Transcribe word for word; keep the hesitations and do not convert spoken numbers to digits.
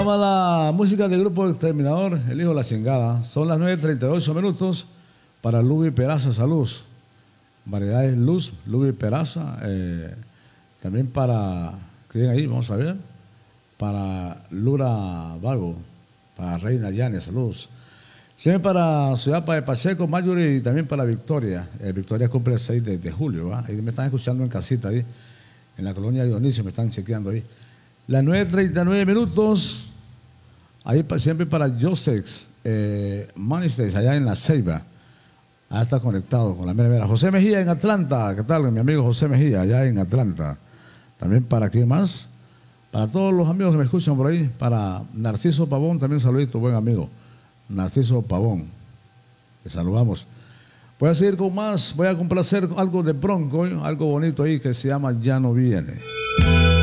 vamos a la música del grupo Exterminador, El Hijo de la Cingada. Son las nueve treinta y ocho minutos para Lubi Peraza, salud. Variedades Luz, Lubi Peraza. Eh, también para, ¿qué tienen ahí? Vamos a ver. Para Lura Vago, para Reina Yane, salud. Siempre para Ciudad de Pacheco, Mayuri y también para Victoria. Eh, Victoria cumple el seis de, de julio. ¿va? Ahí me están escuchando en casita, ahí, en la colonia Dionisio, me están chequeando ahí. Las nueve treinta y nueve minutos, ahí pa, siempre para Josex, eh, Manistes, allá en La Ceiba. Ahí está conectado con la mera mera. José Mejía en Atlanta, ¿qué tal? Mi amigo José Mejía, allá en Atlanta. También para quién más, para todos los amigos que me escuchan por ahí, para Narciso Pavón, también saludito, buen amigo. Narciso Pavón, te saludamos. Voy a seguir con más, voy a complacer algo de Bronco, algo bonito ahí que se llama Ya no viene.